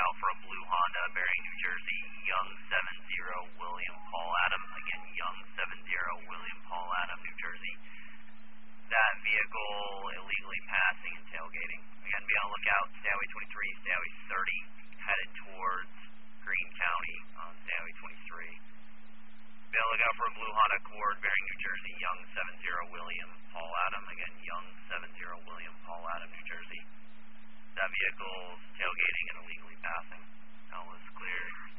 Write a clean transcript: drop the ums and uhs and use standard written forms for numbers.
out for a blue Honda bearing New Jersey, Young 70, William Paul Adam. Again, Young 70, William Paul Adam, New Jersey. That vehicle illegally passing and tailgating. Again, be on the lookout, Stowey 23, Stowey 30, headed towards Greene County on Stowey 23. Be on the lookout for a blue Honda Accord bearing New Jersey, Young 70, William Paul Adam. Again, Young 70, William Paul Adam, New Jersey. That vehicle's tailgating and illegally passing. That was clear.